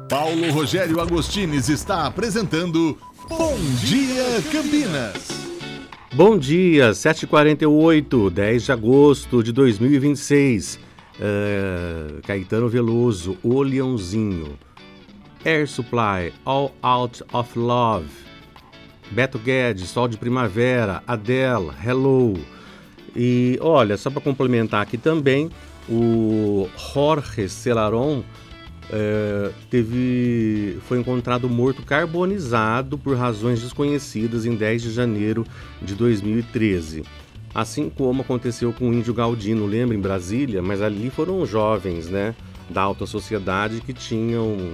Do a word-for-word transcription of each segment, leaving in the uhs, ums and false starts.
Paulo Rogério Agostines está apresentando Bom Dia Campinas. Bom dia, sete e quarenta e oito, dez de agosto de dois mil e vinte e seis. Uh, Caetano Veloso, O Leãozinho. Air Supply, All Out of Love. Beto Guedes, Sol de Primavera. Adele, Hello. E olha, só para complementar aqui também, o Jorge Celarón é, teve, foi encontrado morto carbonizado por razões desconhecidas em dez de janeiro de dois mil e treze. Assim como aconteceu com o Índio Galdino, lembra, em Brasília? Mas ali foram jovens, né, da alta sociedade que tinham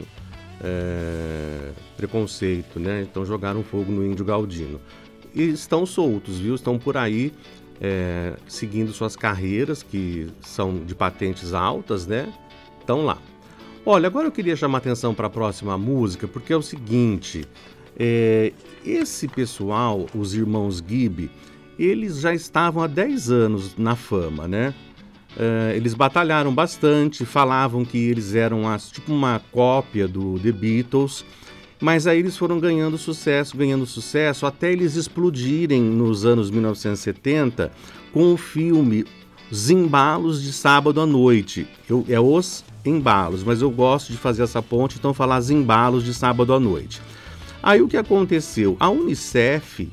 é, preconceito, né? Então jogaram fogo no Índio Galdino. E estão soltos, viu? Estão por aí É, seguindo suas carreiras, que são de patentes altas, né? Estão lá. Olha, agora eu queria chamar atenção para a próxima música, porque é o seguinte, é, esse pessoal, os irmãos Gibb, eles já estavam há dez anos na fama, né? É, eles batalharam bastante, falavam que eles eram as, tipo uma cópia do The Beatles, mas aí eles foram ganhando sucesso, ganhando sucesso, até eles explodirem nos anos mil novecentos e setenta com o filme Os Embalos de Sábado à Noite. Eu, é Os Embalos, mas eu gosto de fazer essa ponte, então falar Os Embalos de Sábado à Noite. Aí o que aconteceu? A Unicef,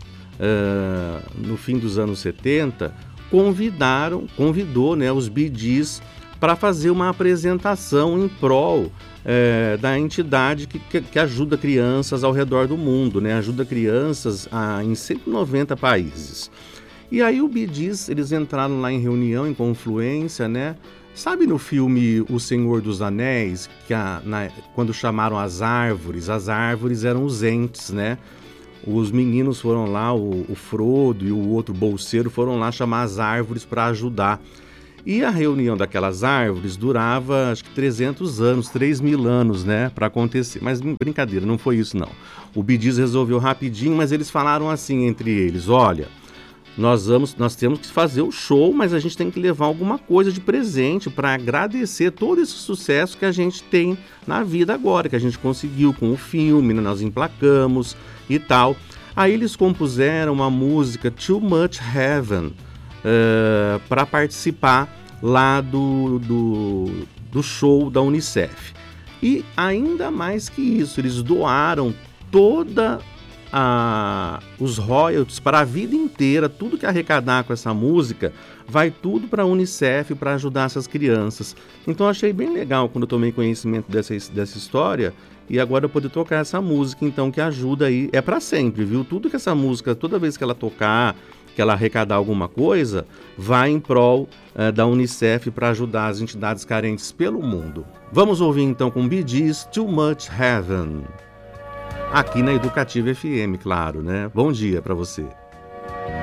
uh, no fim dos anos setenta, convidaram, convidou, né, os Bee Gees para fazer uma apresentação em prol é, da entidade que, que, que ajuda crianças ao redor do mundo, né? Ajuda crianças a, em cento e noventa países. E aí o Bee Gees, eles entraram lá em reunião, em confluência, né? Sabe no filme O Senhor dos Anéis, que a, na, quando chamaram as árvores, as árvores eram os entes, né? Os meninos foram lá, o, o Frodo e o outro bolseiro foram lá chamar as árvores para ajudar. E a reunião daquelas árvores durava, acho que trezentos anos, três mil anos, né, para acontecer. Mas brincadeira, não foi isso não. O Bee Gees resolveu rapidinho, mas eles falaram assim entre eles, olha, nós, vamos, nós temos que fazer o show, mas a gente tem que levar alguma coisa de presente para agradecer todo esse sucesso que a gente tem na vida agora, que a gente conseguiu com o filme, né, nós emplacamos e tal. Aí eles compuseram uma música, Too Much Heaven, Uh, para participar lá do, do, do show da Unicef. E ainda mais que isso, eles doaram toda a, os royalties para a vida inteira, tudo que arrecadar com essa música vai tudo para a Unicef para ajudar essas crianças. Então eu achei bem legal quando eu tomei conhecimento dessa, dessa história e agora eu poder tocar essa música, então, que ajuda aí, é para sempre, viu? Tudo que essa música, toda vez que ela tocar, que ela arrecadar alguma coisa, vai em prol uh, da Unicef para ajudar as entidades carentes pelo mundo. Vamos ouvir então com Bee Gees, Too Much Heaven, aqui na Educativa F M, claro, né? Bom dia para você.